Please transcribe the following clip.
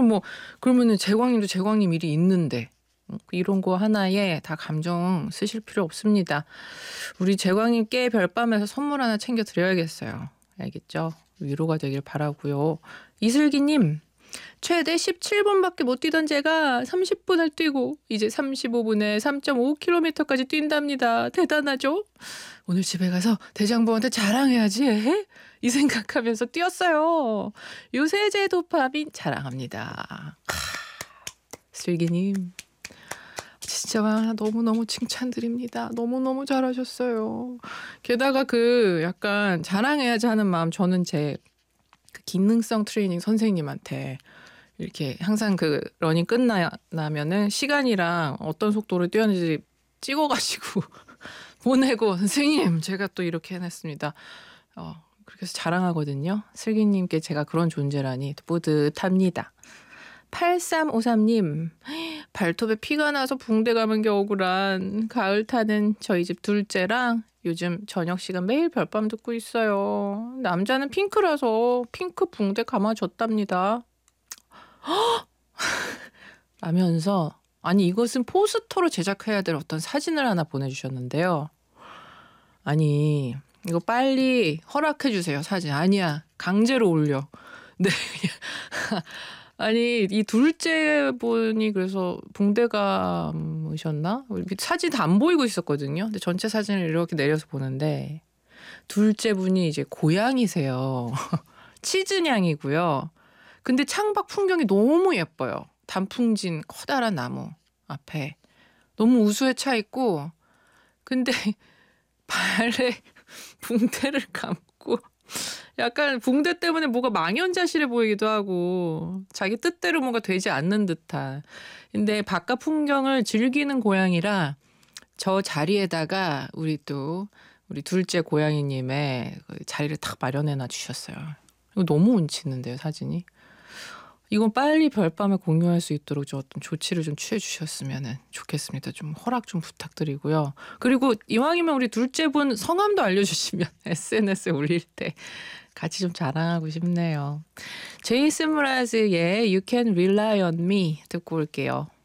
뭐 그러면은 제광님도 제광님 일이 있는데 이런 거 하나에 다 감정 쓰실 필요 없습니다. 우리 제광님께 별밤에서 선물 하나 챙겨 드려야겠어요. 알겠죠? 위로가 되길 바라고요. 이슬기님, 최대 17분밖에 못 뛰던 제가 30분을 뛰고 이제 35분에 3.5km까지 뛴답니다. 대단하죠? 오늘 집에 가서 대장부한테 자랑해야지. 이 생각하면서 뛰었어요. 요새제 도파민 자랑합니다. 슬기님 진짜 너무너무 칭찬드립니다. 너무너무 잘하셨어요. 게다가 그 약간 자랑해야지 하는 마음 저는 제 그 기능성 트레이닝 선생님한테 이렇게 항상 그 러닝 끝나면은 시간이랑 어떤 속도로 뛰었는지 찍어가지고 보내고 선생님 제가 또 이렇게 해냈습니다. 그렇게 해서 자랑하거든요. 슬기님께 제가 그런 존재라니 뿌듯합니다. 8353님 발톱에 피가 나서 붕대 감은 게 억울한 가을 타는 저희 집 둘째랑 요즘 저녁 시간 매일 별밤 듣고 있어요. 남자는 핑크라서 핑크 붕대 감아줬답니다. 라면서 아니 이것은 포스터로 제작해야 될 어떤 사진을 하나 보내주셨는데요. 아니 이거 빨리 허락해 주세요. 사진 아니야 강제로 올려. 네. 아니 이 둘째 분이 그래서 붕대 감으셨나? 사진 다 안 보이고 있었거든요. 근데 전체 사진을 이렇게 내려서 보는데 둘째 분이 이제 고양이세요. 치즈냥이고요. 근데 창밖 풍경이 너무 예뻐요. 단풍진 커다란 나무 앞에 너무 우수에 차 있고 근데 발에 붕대를 감고 약간 붕대 때문에 뭐가 망연자실해 보이기도 하고 자기 뜻대로 뭔가 되지 않는 듯한. 근데 바깥 풍경을 즐기는 고양이라 저 자리에다가 우리 둘째 고양이님의 자리를 탁 마련해놔 주셨어요. 이거 너무 운치 있는데요 사진이. 이건 빨리 별밤에 공유할 수 있도록 좀 어떤 조치를 좀 취해 주셨으면 좋겠습니다. 좀 허락 좀 부탁드리고요. 그리고 이왕이면 우리 둘째 분 성함도 알려주시면 SNS에 올릴 때 같이 좀 자랑하고 싶네요. 제이슨 브라즈의 You Can Rely on Me 듣고 올게요.